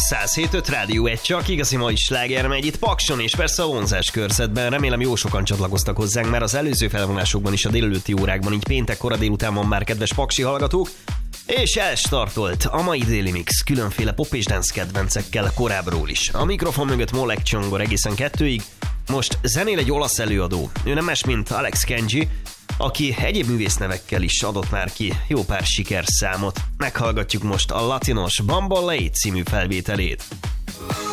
107.5 Rádió 1, csak igazi mai sláger megy itt Pakson, és persze a vonzás körzetben. Remélem jó sokan csatlakoztak hozzánk, mert az előző felvonásokban is a délelőtti órákban, így péntek kora délután van már, kedves paksi hallgatók. És elstartolt a mai Daily Mix különféle pop és dance kedvencekkel korábbról is. A mikrofon mögött Molek Csongor egészen 2-ig. Most zenél egy olasz előadó. Ő nem más, mint Alex Kenji, aki egyéb művésznevekkel is adott már ki jó pár sikerszámot. Meghallgatjuk most a latinos Bambolei című felvételét.